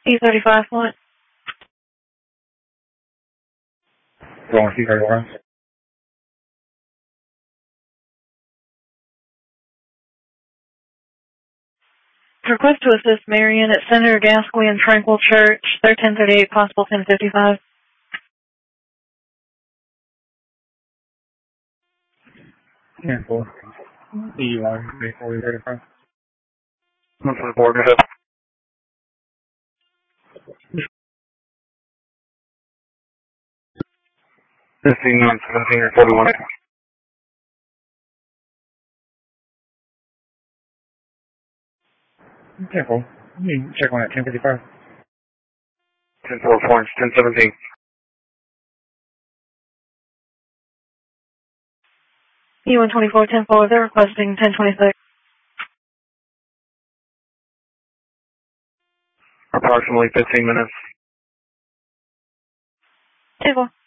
E35 what? Wrong, C31. Request to assist Marion at Senator Gasquet and Tranquil Church. They're 1038, possible 1055. 10-4. E1, 34, 35. 124, go ahead. This is 917 or 41. 10-4. You can check on that 1055. 10-4, Florence, 1017. E124, 10-4, they're requesting 1026. Approximately 15 minutes. 10-4.